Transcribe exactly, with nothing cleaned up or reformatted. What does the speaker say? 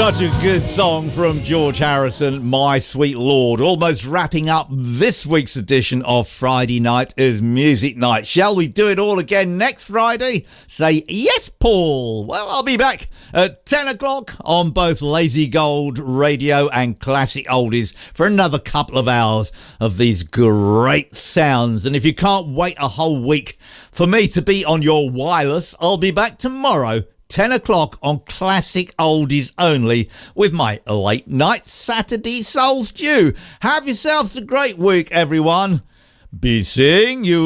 Such a good song from George Harrison, My Sweet Lord. Almost wrapping up this week's edition of Friday Night is Music Night. Shall we do it all again next Friday? Say yes, Paul. Well, I'll be back at ten o'clock on both Lazy Gold Radio and Classic Oldies for another couple of hours of these great sounds. And if you can't wait a whole week for me to be on your wireless, I'll be back tomorrow ten o'clock on Classic Oldies Only with my late night Saturday Soul Stew. Have yourselves a great week, everyone. Be seeing you